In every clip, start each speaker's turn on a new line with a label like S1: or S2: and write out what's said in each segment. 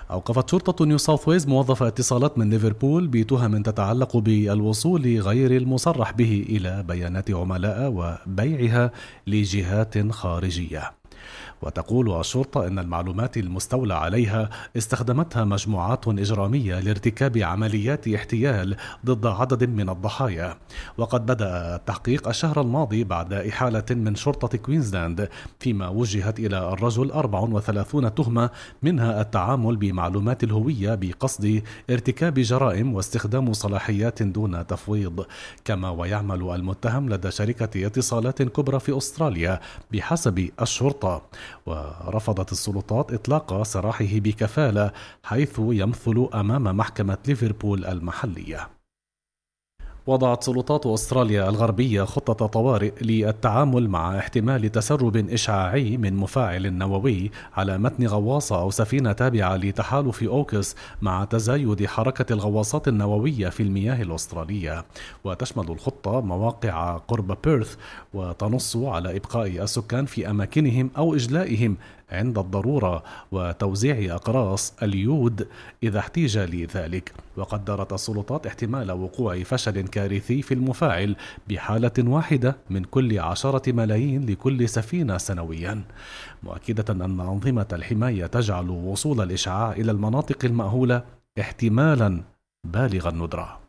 S1: أوقفت شرطة نيو ساوث ويلز موظف اتصالات من ليفربول بتهم تتعلق بالوصول غير المصرح به إلى بيانات عملاء وبيعها لجهات خارجية. وتقول الشرطة إن المعلومات المستولى عليها استخدمتها مجموعات إجرامية لارتكاب عمليات احتيال ضد عدد من الضحايا. وقد بدأ التحقيق الشهر الماضي بعد إحالة من شرطة كوينزلاند، فيما وجهت إلى الرجل 34 تهمة، منها التعامل بمعلومات الهوية بقصد ارتكاب جرائم واستخدام صلاحيات دون تفويض. كما ويعمل المتهم لدى شركة اتصالات كبرى في أستراليا بحسب الشرطة. ورفضت السلطات إطلاق سراحه بكفالة، حيث يمثل أمام محكمة ليفربول المحلية. وضعت سلطات أستراليا الغربية خطة طوارئ للتعامل مع احتمال تسرب إشعاعي من مفاعل نووي على متن غواصة أو سفينة تابعة لتحالف أوكس، مع تزايد حركة الغواصات النووية في المياه الأسترالية. وتشمل الخطة مواقع قرب بيرث، وتنص على إبقاء السكان في أماكنهم أو إجلائهم عند الضرورة، وتوزيع أقراص اليود إذا احتيج لذلك. وقدرت السلطات احتمال وقوع فشل كارثي في المفاعل بحالة واحدة من كل 10 ملايين لكل سفينة سنويا، مؤكدة أن أنظمة الحماية تجعل وصول الإشعاع إلى المناطق المأهولة احتمالا بالغ الندرة.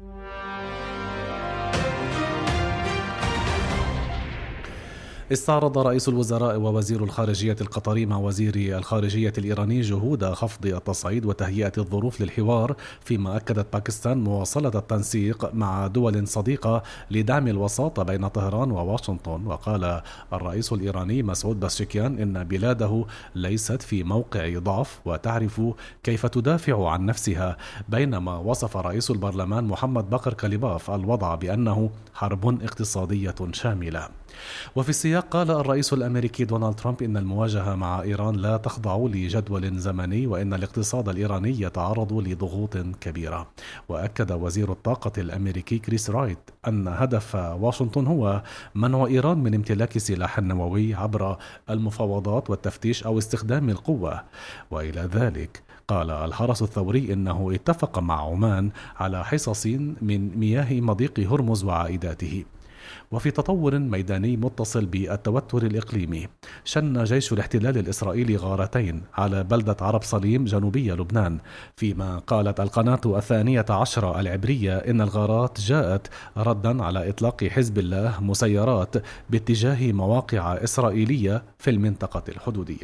S1: استعرض رئيس الوزراء ووزير الخارجية القطري مع وزير الخارجية الإيراني جهود خفض التصعيد وتهيئة الظروف للحوار، فيما أكدت باكستان مواصلة التنسيق مع دول صديقة لدعم الوساطة بين طهران وواشنطن. وقال الرئيس الإيراني مسعود باشكيان إن بلاده ليست في موقع ضعف وتعرف كيف تدافع عن نفسها، بينما وصف رئيس البرلمان محمد باقر كليباف الوضع بأنه حرب اقتصادية شاملة. وفي السياق قال الرئيس الأمريكي دونالد ترامب إن المواجهة مع إيران لا تخضع لجدول زمني، وإن الاقتصاد الإيراني يتعرض لضغوط كبيرة. وأكد وزير الطاقة الأمريكي كريس رايت أن هدف واشنطن هو منع إيران من امتلاك سلاح نووي عبر المفاوضات والتفتيش أو استخدام القوة. وإلى ذلك قال الحرس الثوري إنه اتفق مع عمان على حصص من مياه مضيق هرمز وعائداته. وفي تطور ميداني متصل بالتوتر الإقليمي، شن جيش الاحتلال الإسرائيلي غارتين على بلدة عرب صليم جنوبي لبنان، فيما قالت القناة 12 العبرية إن الغارات جاءت ردا على إطلاق حزب الله مسيرات باتجاه مواقع إسرائيلية في المنطقة الحدودية.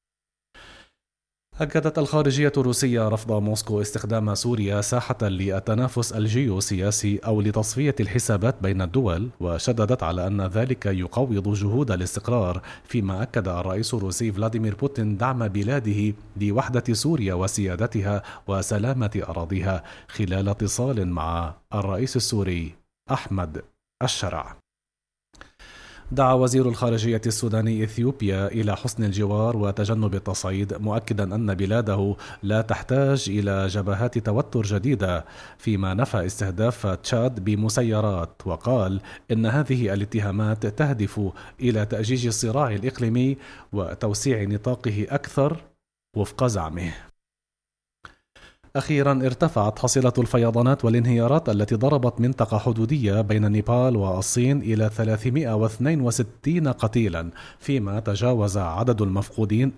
S1: أكدت الخارجية الروسية رفض موسكو استخدام سوريا ساحة للتنافس الجيوسياسي أو لتصفية الحسابات بين الدول، وشددت على أن ذلك يقوض جهود الاستقرار، فيما أكد الرئيس الروسي فلاديمير بوتين دعم بلاده لوحدة سوريا وسيادتها وسلامة أراضيها خلال اتصال مع الرئيس السوري أحمد الشرع. دعا وزير الخارجية السوداني إثيوبيا إلى حسن الجوار وتجنب التصعيد، مؤكدا أن بلاده لا تحتاج إلى جبهات توتر جديدة، فيما نفى استهداف تشاد بمسيرات، وقال إن هذه الاتهامات تهدف إلى تأجيج الصراع الإقليمي وتوسيع نطاقه أكثر وفق زعمه. أخيرا ارتفعت حصيلة الفيضانات والانهيارات التي ضربت منطقة حدودية بين نيبال والصين إلى 362 قتيلا، فيما تجاوز عدد المفقودين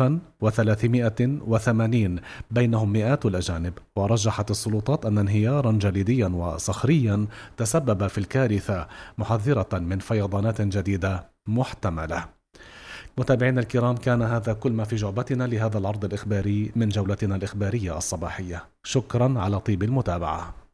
S1: 1380 بينهم مئات الأجانب. ورجحت السلطات أن انهيارا جليديا وصخريا تسبب في الكارثة، محذرة من فيضانات جديدة محتملة. متابعينا الكرام، كان هذا كل ما في جعبتنا لهذا العرض الإخباري من جولتنا الإخبارية الصباحية. شكرا على طيب المتابعة.